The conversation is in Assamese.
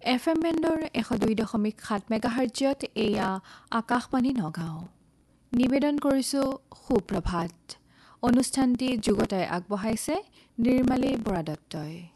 FM বেণ্ডৰ 102.7 মেগাহাৰ্টজত এয়া আকাশবাণী নগাঁও। নিবেদন কৰিছোঁ সুপ্ৰভাত। অনুষ্ঠানটি যুগতাই আগবঢ়াইছে নিৰ্মালী বৰা দত্তই।